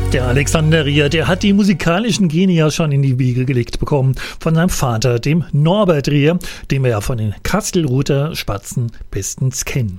Der Alexander Rier, der hat die musikalischen Gene ja schon in die Wiege gelegt bekommen von seinem Vater, dem Norbert Rier, den wir ja von den Kastelruther Spatzen bestens kennen.